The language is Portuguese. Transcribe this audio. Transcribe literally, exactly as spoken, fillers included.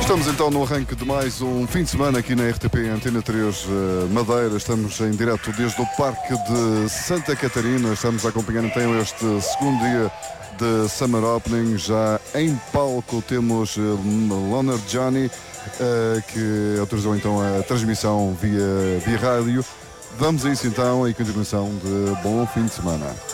Estamos então no arranque de mais um fim de semana aqui na R T P Antena três Madeira. Estamos em direto desde o Parque de Santa Catarina. Estamos a acompanhar então este segundo dia de Summer Opening. Já em palco temos Leonard Johnny, que autorizou então a transmissão via, via rádio. Vamos a isso então, e continuação de bom fim de semana.